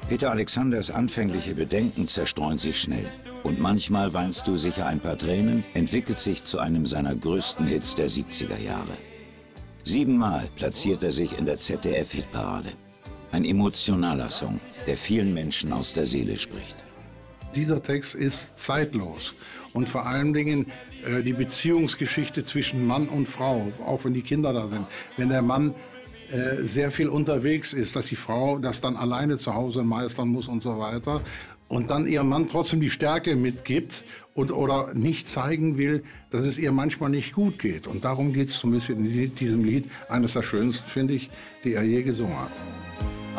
Peter Alexanders anfängliche Bedenken zerstreuen sich schnell. Und manchmal weinst du sicher ein paar Tränen, entwickelt sich zu einem seiner größten Hits der 70er Jahre. 7-mal platziert er sich in der ZDF-Hitparade. Ein emotionaler Song, der vielen Menschen aus der Seele spricht. Dieser Text ist zeitlos und vor allen Dingen die Beziehungsgeschichte zwischen Mann und Frau, auch wenn die Kinder da sind. Wenn der Mann sehr viel unterwegs ist, dass die Frau das dann alleine zu Hause meistern muss und so weiter und dann ihrem Mann trotzdem die Stärke mitgibt oder nicht zeigen will, dass es ihr manchmal nicht gut geht. Und darum geht es so ein bisschen in diesem Lied, eines der schönsten, finde ich, die er je gesungen hat.